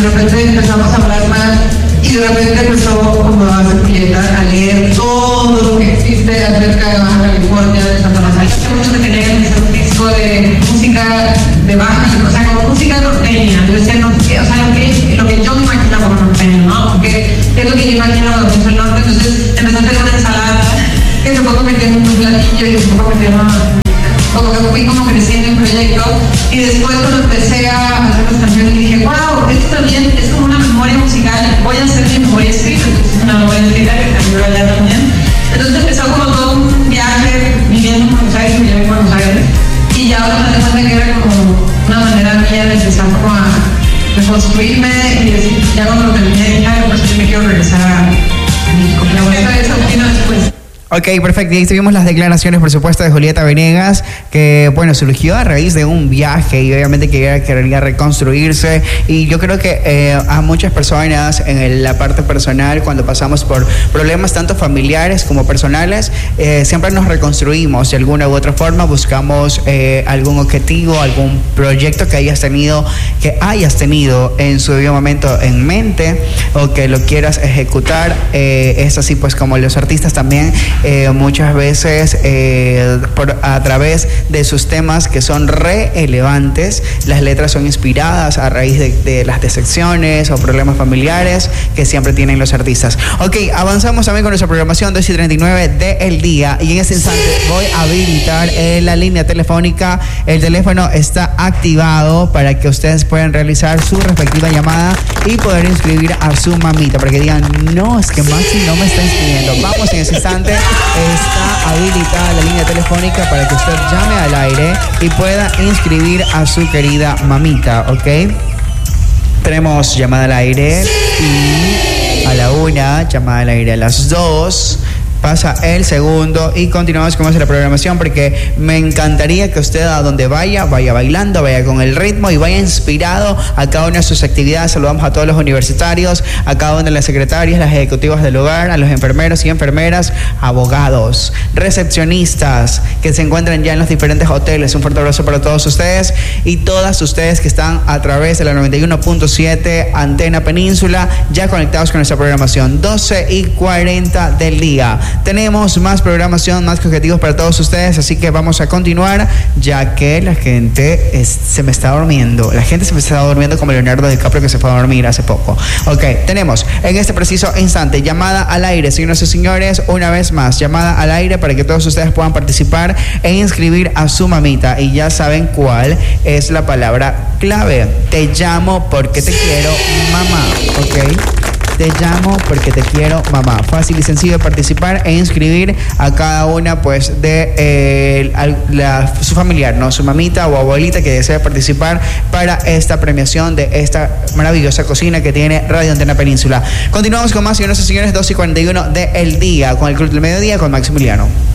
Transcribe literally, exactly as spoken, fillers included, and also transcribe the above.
de repente empezamos a hablar más y de repente empezó, como hace Julieta, a leer todo lo que existe acerca de Baja California, de Santa Rosa. Muchos que tenían un disco de música de Baja, o sea, como música norteña. Yo decía, no, o sea, lo que, lo que yo me imagino como norteño, ¿no? Porque es lo que yo imagino cuando pienso el norte. Entonces empecé a hacer una ensalada que se fue convirtiendo en un platillo y se fue convirtiendo en como que fui como creciendo en proyecto, y después cuando empecé a hacer las canciones dije, wow, esto también es como una memoria musical, voy a hacer mi memoria escrita, entonces una memoria escrita que cambió allá también. Entonces empezó como todo un viaje viviendo en Buenos Aires, me llevé en Buenos Aires, y ya ahora me di cuenta que era como una manera mía de empezar como a reconstruirme y decir, ya cuando lo terminé dije, ay, pues yo me quiero regresar a México, pero bueno, eso vino después. Ok, perfecto. Y ahí tuvimos las declaraciones, por supuesto, de Julieta Venegas, que, bueno, surgió a raíz de un viaje y obviamente que quería reconstruirse. Y yo creo que eh, a muchas personas en el, la parte personal, cuando pasamos por problemas tanto familiares como personales, eh, siempre nos reconstruimos de alguna u otra forma, buscamos eh, algún objetivo, algún proyecto que hayas tenido, que hayas tenido en su debido momento en mente o que lo quieras ejecutar. Eh, es así, pues, como los artistas también. Eh, muchas veces eh, por, a través de sus temas que son relevantes, las letras son inspiradas a raíz de, de las decepciones o problemas familiares que siempre tienen los artistas. Ok, avanzamos también con nuestra programación dos y treinta y nueve del día, y en este instante voy a habilitar eh, la línea telefónica. El teléfono está activado para que ustedes puedan realizar su respectiva llamada y poder inscribir a su mamita, para que digan, no, es que Maxi no me está inscribiendo. Vamos en ese instante. Está habilitada la línea telefónica para que usted llame al aire y pueda inscribir a su querida mamita, ¿ok? Tenemos llamada al aire y a la una, llamada al aire a las dos. Pasa el segundo y continuamos con la programación, porque me encantaría que usted a donde vaya, vaya bailando, vaya con el ritmo y vaya inspirado a cada una de sus actividades. Saludamos a todos los universitarios, a cada una de las secretarias, las ejecutivas del hogar, a los enfermeros y enfermeras, abogados, recepcionistas que se encuentran ya en los diferentes hoteles. Un fuerte abrazo para todos ustedes y todas ustedes que están a través de la noventa y uno punto siete Antena Península, ya conectados con nuestra programación. doce y cuarenta del día. Tenemos más programación, más objetivos para todos ustedes, así que vamos a continuar, ya que la gente es, se me está durmiendo. La gente se me está durmiendo como Leonardo DiCaprio, que se fue a dormir hace poco. Ok, tenemos en este preciso instante llamada al aire, señoras y señores, una vez más, llamada al aire para que todos ustedes puedan participar e inscribir a su mamita. Y ya saben cuál es la palabra clave. Te llamo porque te quiero, mamá. Ok. Te llamo porque te quiero, mamá. Fácil y sencillo de participar e inscribir a cada una, pues, de eh, la, su familiar, ¿no? Su mamita o abuelita que desea participar para esta premiación de esta maravillosa cocina que tiene Radio Antena Península. Continuamos con más, señoras y señores, dos y cuarenta y uno del día, con el Club del Mediodía con Maximiliano.